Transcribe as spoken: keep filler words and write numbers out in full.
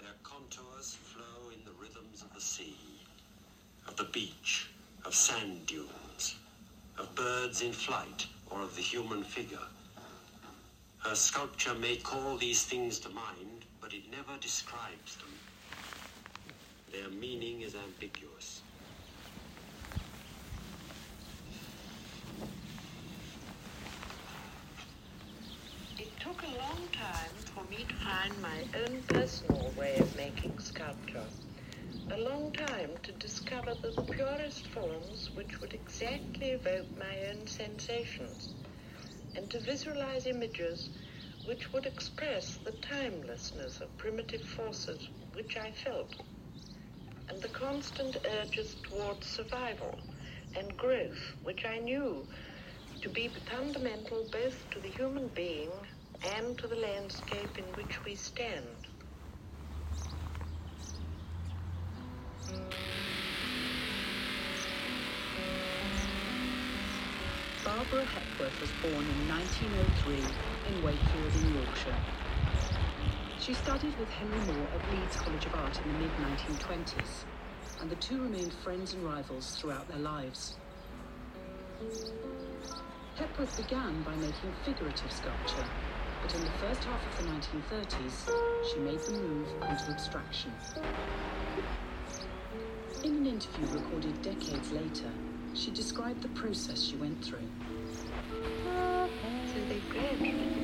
Their contours flow in the rhythms of the sea, of the beach, of sand dunes, of birds in flight, or of the human figure. Her sculpture may call these things to mind, but it never describes them. Their meaning is ambiguous. It took a long time for me to find my own personal way of making sculpture. A long time to discover the purest forms which would exactly evoke my own sensations, and to visualize images which would express the timelessness of primitive forces which I felt, and the constant urges towards survival and growth which I knew to be fundamental both to the human being and to the landscape in which we stand. Barbara Hepworth was born in nineteen oh three in Wakefield in Yorkshire. She studied with Henry Moore at Leeds College of Art in the mid nineteen twenties, and the two remained friends and rivals throughout their lives. Hepworth began by making figurative sculpture, but in the first half of the nineteen thirties, she made the move into abstraction. In an interview recorded decades later, she described the process she went through. So they gradually